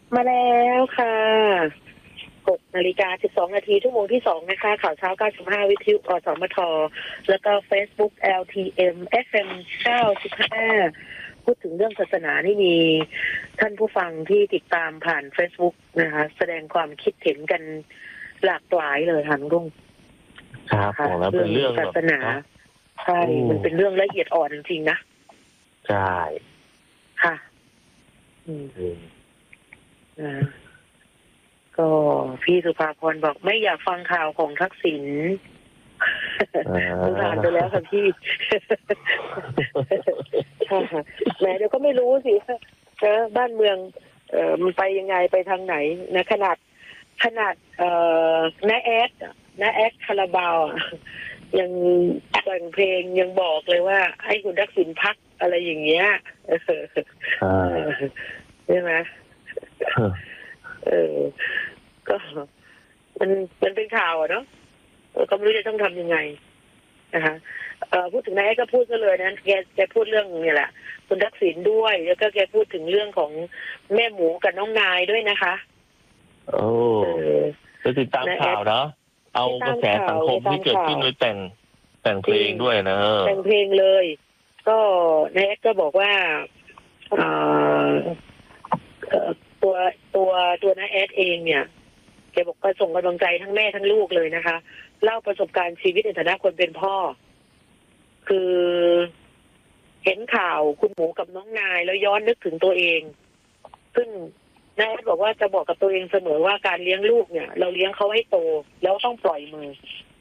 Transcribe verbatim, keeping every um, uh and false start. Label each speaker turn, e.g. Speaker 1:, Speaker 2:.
Speaker 1: มาแล้วค่ะหกนาฬิกาสิบสองนาทีชั่วโมงที่สองนะคะข่าวเช้าเก้าสิบห้าวิทยุอสมทแล้วก็ Facebook แอล ที เอ็ม เอฟ เอ็ม เก้าสิบห้าพูดถึงเรื่องศาสนานี่มีท่านผู้ฟังที่ติดตามผ่าน Facebook นะคะแสดงความคิดเห็นกันหลากหลายเลยค่ะลุง
Speaker 2: ครับผมแล้วเป็นเรื่อง
Speaker 1: ศาสนาใช่มันเป็นเรื่องละเอียดอ่อนจริงๆนะ
Speaker 2: ใช่
Speaker 1: ค่ะอืมอ่าก็พี่สุภาพรบอกไม่อยากฟังข่าวของทักษิณผ่านไปแล้วค่ะพี่แหมเดี๋ยวก็ไม่รู้สินะบ้านเมืองเอ่อมันไปยังไงไปทางไหนนะขนาดขนาดเอ่อน้าแอดน้าแอดคาราบาวยังแต่งเพลงยังบอกเลยว่าให้คุณทักษิณพักอะไรอย่างเงี้ยใช่ไหมเออก็มันมันเป็นข่าวอะเนาะก็ไม่รู้จะต้องทำยังไงนะคะเอ่อพูดถึงนายก็พูดกันเลยนะแกแกพูดเรื่องเนี่ยแหละคุณทักษิณด้วยแล้วก็แกพูดถึงเรื่องของแม่หมูกับน้องนายด้วยนะคะ
Speaker 2: โอ้จะติดตามข่าวเนาะเอากระแสสังคมที่เกิดขึ้นโดยแต่งแต่งเพลงด้วยนะ
Speaker 1: แต่งเพลงเลยก็นายก็บอกว่าเอ่อตัวตัวตัวน้าแอดเองเนี่ยแกบอกก็ส่งกำลังใจทั้งแม่ทั้งลูกเลยนะคะเล่าประสบการณ์ชีวิตในฐานะคนเป็นพ่อคือเห็นข่าวคุณหมูกับน้องนายแล้วย้อนนึกถึงตัวเองซึ่งน้าแอดบอกว่าจะบอกกับตัวเองเสมอว่าการเลี้ยงลูกเนี่ยเราเลี้ยงเขาให้โตแล้วต้องปล่อยมือ